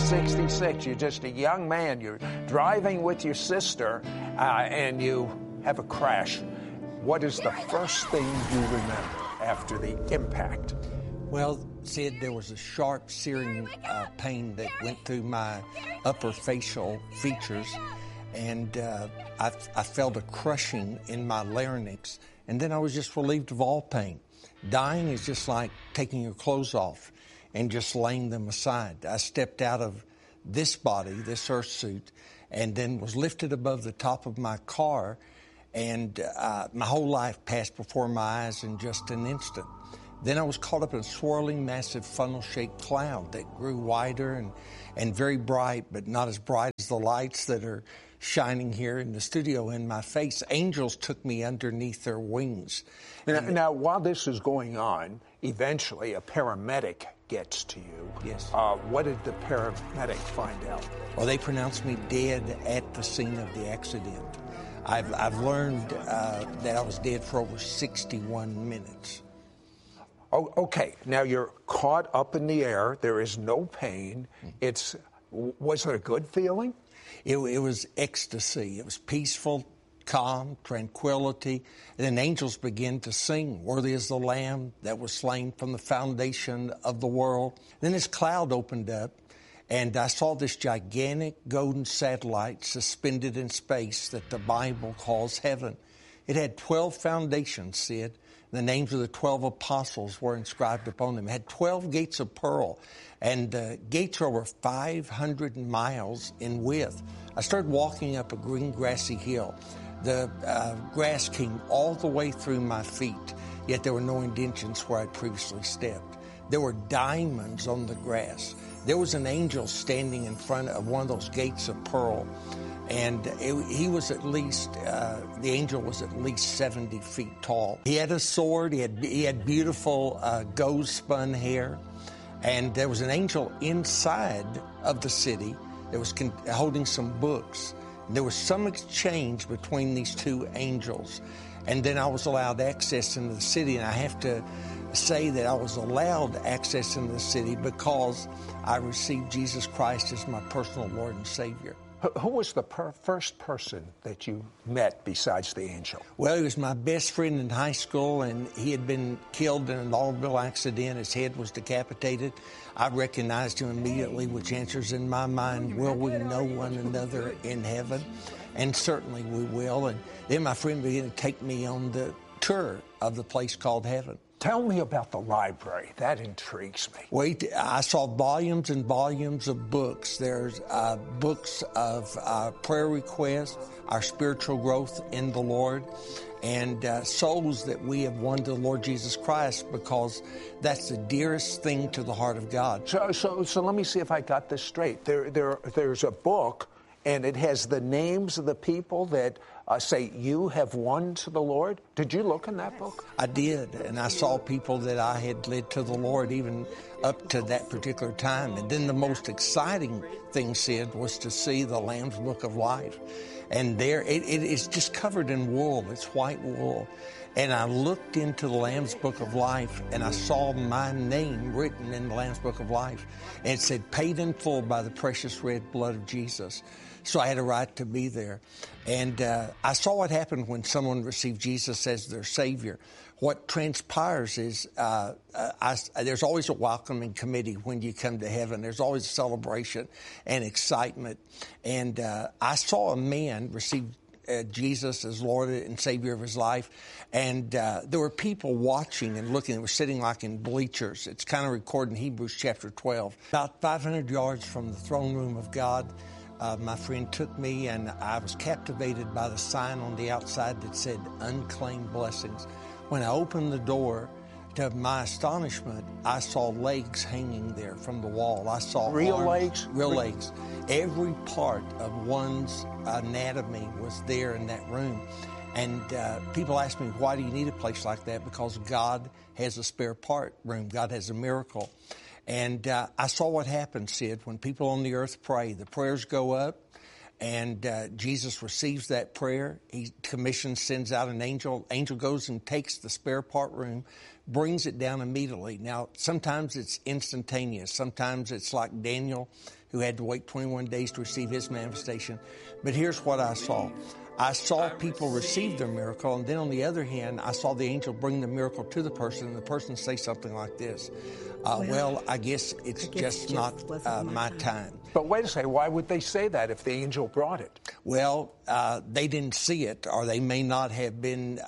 1966. You're just a young man. You're driving with your sister, and you have a crash. What is the first thing you remember after the impact? Well, Sid, there was a sharp, searing pain that went through my upper facial features, and I felt a crushing in my larynx, and then I was just relieved of all pain. Dying is just like taking your clothes off and just laying them aside. I stepped out of this body, this earth suit, and then was lifted above the top of my car, and my whole life passed before my eyes in just an instant. Then I was caught up in a swirling, massive, funnel-shaped cloud that grew wider and very bright, but not as bright as the lights that are shining here in the studio in my face. Angels took me underneath their wings. Now, while this is going on, eventually a paramedic gets to you. Yes. What did the paramedic find out? Well, they pronounced me dead at the scene of the accident. I've learned that I was dead for over 61 minutes. Oh, okay. Now you're caught up in the air. There is no pain. Was it a good feeling? It was ecstasy. It was peaceful, calm, tranquility. And then angels began to sing, "Worthy is the Lamb that was slain from the foundation of the world." Then this cloud opened up, and I saw this gigantic golden satellite suspended in space that the Bible calls heaven. It had 12 foundations, Sid. The names of the 12 apostles were inscribed upon them. It had 12 gates of pearl, and the gates were over 500 miles in width. I started walking up a green, grassy hill. The grass came all the way through my feet, yet there were no indentions where I'd previously stepped. There were diamonds on the grass. There was an angel standing in front of one of those gates of pearl, and he was at least, the angel was at least 70 feet tall. He had a sword, he had beautiful gold-spun hair, and there was an angel inside of the city that was holding some books. There was some exchange between these two angels, and then I was allowed access into the city, and I have to say that I was allowed access into the city because I received Jesus Christ as my personal Lord and Savior. Who was the first person that you met besides the angel? Well, he was my best friend in high school, and he had been killed in an automobile accident. His head was decapitated. I recognized him immediately, which answers in my mind, will we know one another in heaven? And certainly we will. And then my friend began to take me on the tour of the place called heaven. Tell me about the library. That intrigues me. Wait, I saw volumes and volumes of books. There's books of prayer requests, our spiritual growth in the Lord, and souls that we have won to the Lord Jesus Christ, because that's the dearest thing to the heart of God. So let me see if I got this straight. There's a book, and it has the names of the people that say you have won to the Lord. Did you look in that book? I did, and I saw people that I had led to the Lord even up to that particular time. And then the most exciting thing, Sid, was to see the Lamb's Book of Life. And there, it is just covered in wool. It's white wool. And I looked into the Lamb's Book of Life, and I saw my name written in the Lamb's Book of Life. And it said, paid in full by the precious red blood of Jesus. So I had a right to be there. And I saw what happened when someone received Jesus as their Savior. What transpires is there's always a welcoming committee when you come to heaven. There's always a celebration and excitement. And I saw a man receive Jesus as Lord and Savior of his life. And there were people watching and looking. They were sitting like in bleachers. It's kind of recorded in Hebrews chapter 12. About 500 yards from the throne room of God, my friend took me, and I was captivated by the sign on the outside that said, unclaimed blessings. When I opened the door, to my astonishment, I saw legs hanging there from the wall. I saw real arms, legs? Real legs. Every part of one's anatomy was there in that room. And people ask me, why do you need a place like that? Because God has a spare part room. God has a miracle. And I saw what happens, Sid, when people on the earth pray. The prayers go up, And Jesus receives that prayer. He commissions, sends out an angel. Angel goes and takes the spare part room, brings it down immediately. Now, sometimes it's instantaneous. Sometimes it's like Daniel, who had to wait 21 days to receive his manifestation. But here's what I saw. I saw people receive their miracle, and then on the other hand, I saw the angel bring the miracle to the person, and the person say something like this. Well, I guess it's just not my time. But wait a second, why would they say that if the angel brought it? Well, they didn't see it, or they may not have been,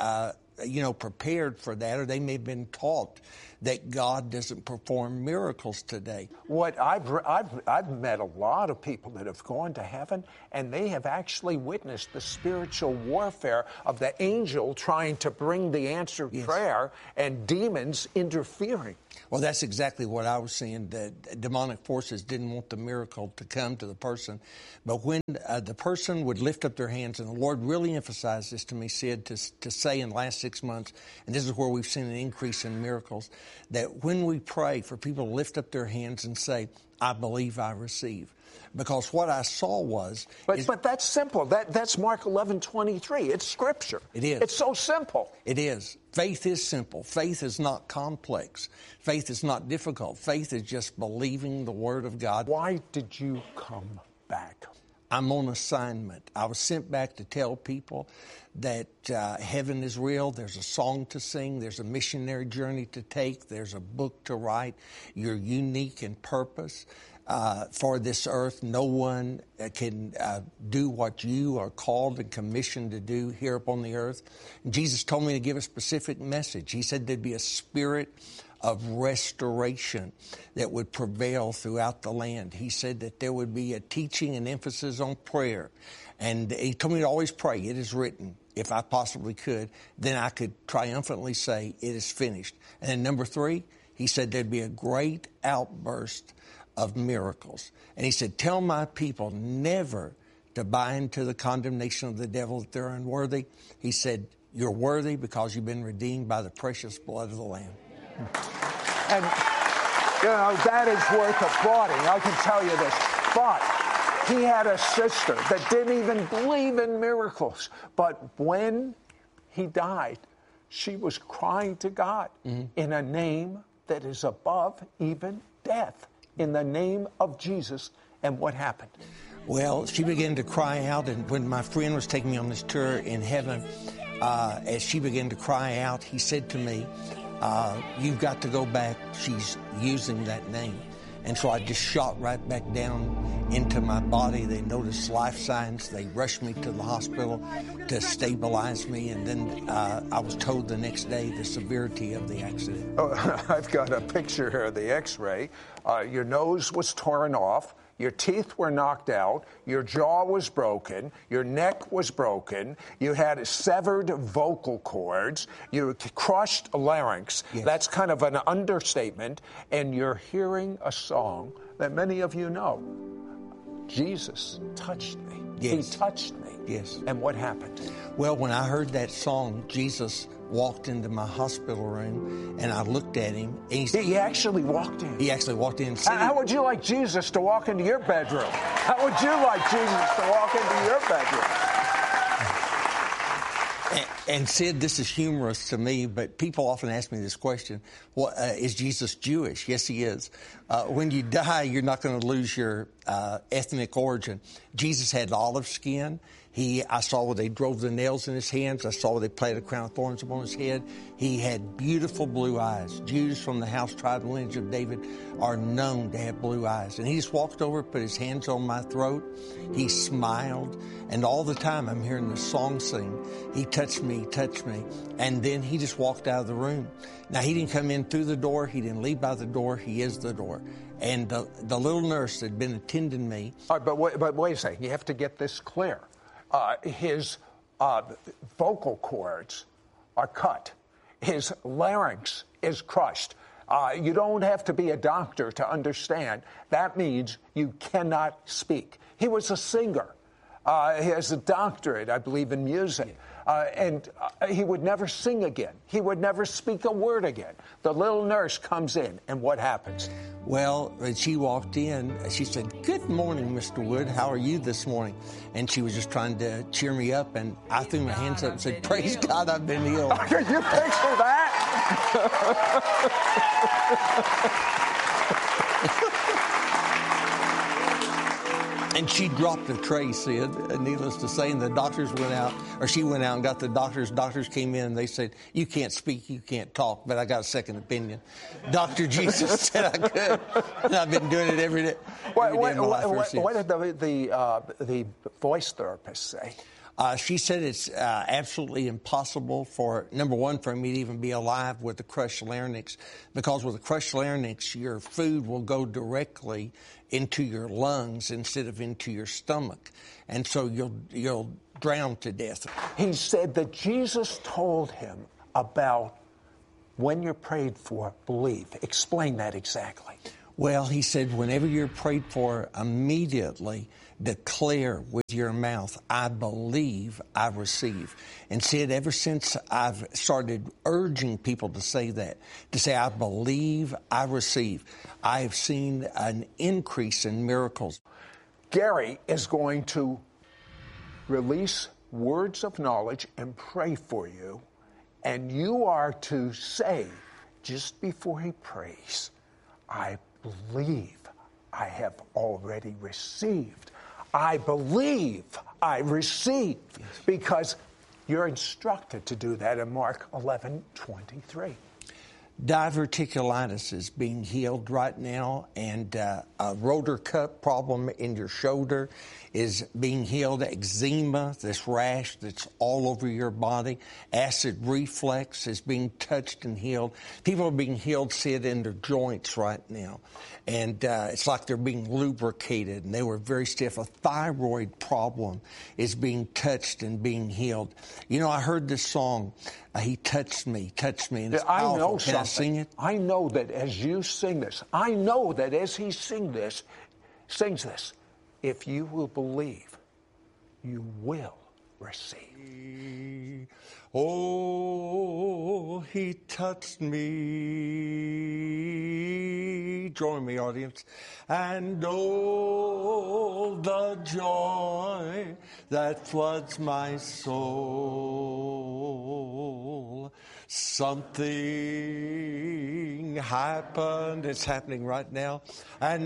prepared for that, or they may have been taught that God doesn't perform miracles today. What I've met a lot of people that have gone to heaven, and they have actually witnessed the spiritual warfare of the angel trying to bring the answered prayer and demons interfering. Well, that's exactly what I was saying. The demonic forces didn't want the miracle to come to the person. But when the person would lift up their hands, and the Lord really emphasized this to me, Sid, to say in the last 6 months, and this is where we've seen an increase in miracles, that when we pray for people to lift up their hands and say, I believe I receive. Because what I saw was... But that's simple. That's Mark 11:23. It's Scripture. It is. It's so simple. It is. Faith is simple. Faith is not complex. Faith is not difficult. Faith is just believing the Word of God. Why did you come back? I'm on assignment. I was sent back to tell people that heaven is real. There's a song to sing. There's a missionary journey to take. There's a book to write. You're unique in purpose. For this earth, no one can do what you are called and commissioned to do here upon the earth. And Jesus told me to give a specific message. He said there'd be a spirit of restoration that would prevail throughout the land. He said that there would be a teaching and emphasis on prayer. And he told me to always pray. It is written. If I possibly could, then I could triumphantly say it is finished. And then number 3, he said there'd be a great outburst of miracles. And he said, tell my people never to buy into the condemnation of the devil that they're unworthy. He said, you're worthy because you've been redeemed by the precious blood of the Lamb. And, that is worth applauding. I can tell you this. But he had a sister that didn't even believe in miracles. But when he died, she was crying to God in a name that is above even death. In the name of Jesus. And what happened? Well, she began to cry out, and when my friend was taking me on this tour in heaven, as she began to cry out, he said to me, you've got to go back. She's using that name. And so I just shot right back down into my body. They noticed life signs. They rushed me to the hospital to stabilize me. And then I was told the next day the severity of the accident. Oh, I've got a picture here of the x-ray. Your nose was torn off. Your teeth were knocked out, your jaw was broken, your neck was broken, you had severed vocal cords, you crushed larynx. Yes. That's kind of an understatement, and you're hearing a song that many of you know. Jesus touched me. Yes. He touched me. Yes. And what happened? Well, when I heard that song, Jesus walked into my hospital room, and I looked at him. And he actually walked in? He actually walked in. How would you like Jesus to walk into your bedroom? How would you like Jesus to walk into your bedroom? And Sid, this is humorous to me, but people often ask me this question, is Jesus Jewish? Yes, he is. When you die, you're not going to lose your ethnic origin. Jesus had olive skin. I saw where they drove the nails in his hands. I saw where they planted a crown of thorns upon his head. He had beautiful blue eyes. Jews from the house, tribe, and lineage of David are known to have blue eyes. And he just walked over, put his hands on my throat. He smiled. And all the time I'm hearing the song sing. He touched me. And then he just walked out of the room. Now, he didn't come in through the door. He didn't leave by the door. He is the door. And the little nurse that had been attending me. All right, but wait a second. You have to get this clear. His vocal cords are cut. His larynx is crushed. You don't have to be a doctor to understand. That means you cannot speak. He was a singer. He has a doctorate, I believe, in music. And he would never sing again. He would never speak a word again. The little nurse comes in, and what happens? Well, when she walked in, she said, "Good morning, Mr. Wood. How are you this morning?" And she was just trying to cheer me up, and I threw my hands up and said, "Praise God, I've been healed." Can you picture that? And she dropped a tray, Sid, needless to say, and the doctors went out, or she went out and got the doctors. Doctors came in and they said, "You can't speak, you can't talk," but I got a second opinion. Dr. Jesus said I could, and I've been doing it every day. What did the voice therapist say? She said it's absolutely impossible for, number one, for me to even be alive with the crushed larynx, because with a crushed larynx, your food will go directly into your lungs instead of into your stomach, and so you'll drown to death. He said that Jesus told him about when you're prayed for, believe. Explain that exactly. Well, he said whenever you're prayed for, immediately declare with your mouth, "I believe, I receive." And said ever since I've started urging people to say that, to say, "I believe, I receive," I've seen an increase in miracles. Gary is going to release words of knowledge and pray for you, and you are to say, just before he prays, "I believe I have already received. I believe I receive," because you're instructed to do that in Mark 11:23. Diverticulitis is being healed right now, and a rotor cuff problem in your shoulder is being healed. Eczema, this rash that's all over your body. Acid reflux is being touched and healed. People are being healed, Sid, in their joints right now. And it's like they're being lubricated, and they were very stiff. A thyroid problem is being touched and being healed. You know, I heard this song, "He touched me," and it's powerful. I know something. Can I sing it? I know that as you sing this, I know that as he sings this, if you will believe, you will receive. Oh, he touched me. Join me, audience. And oh, the joy that floods my soul. Something happened. It's happening right now. And